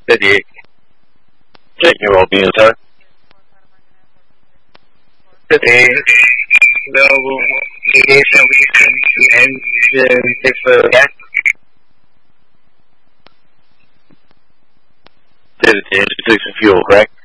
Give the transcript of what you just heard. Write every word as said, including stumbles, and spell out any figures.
fifty-eight. Checking your well-being, sir. fifty-eight. Available. Engagement with engine six for gas. Engine six for fuel, correct?